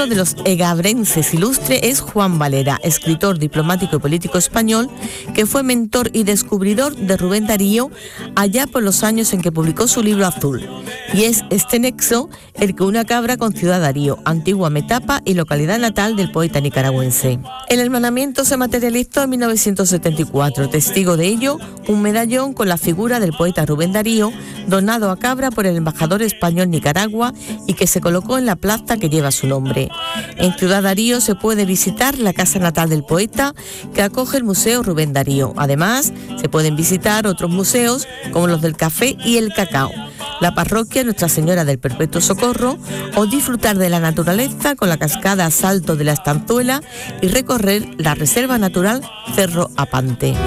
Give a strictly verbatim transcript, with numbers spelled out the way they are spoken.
Otro de los egabrenses ilustres es Juan Valera, escritor, diplomático y político español, que fue mentor y descubridor de Rubén Darío allá por los años en que publicó su libro Azul. Y es este nexo el que une a Cabra con Ciudad Darío, antigua metapa y localidad natal del poeta nicaragüense. El hermanamiento se materializó en mil novecientos setenta y cuatro, testigo de ello un medallón con la figura del poeta Rubén Darío, donado a Cabra por el embajador español en Nicaragua y que se colocó en la plaza que lleva su nombre. En Ciudad Darío se puede visitar la casa natal del poeta, que acoge el Museo Rubén Darío. Además, se pueden visitar otros museos como los del café y el cacao, la parroquia Nuestra Señora del Perpetuo Socorro, o disfrutar de la naturaleza con la cascada Salto de la Estanzuela y recorrer la Reserva Natural Cerro Apante.